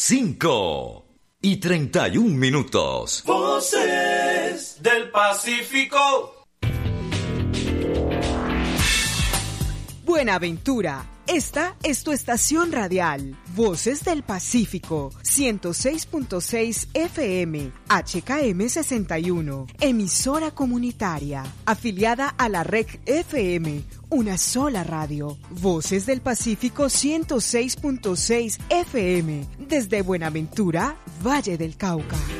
5:31. Voces del Pacífico. Buenaventura, esta es tu estación radial, Voces del Pacífico, 106.6 FM, HKM 61, emisora comunitaria, afiliada a la REC FM, una sola radio, Voces del Pacífico 106.6 FM, desde Buenaventura, Valle del Cauca.